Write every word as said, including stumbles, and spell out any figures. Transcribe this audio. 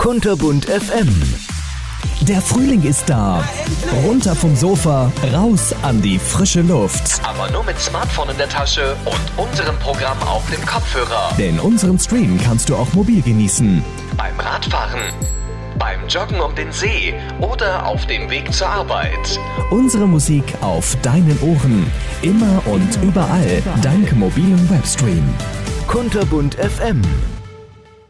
Kunterbunt F M. Der Frühling ist da. Runter vom Sofa, raus an die frische Luft. Aber nur mit Smartphone in der Tasche und unserem Programm auf dem Kopfhörer. Denn unseren Stream kannst du auch mobil genießen. Beim Radfahren, beim Joggen um den See oder auf dem Weg zur Arbeit. Unsere Musik auf deinen Ohren. Immer und überall dank mobilem Webstream. Kunterbunt F M.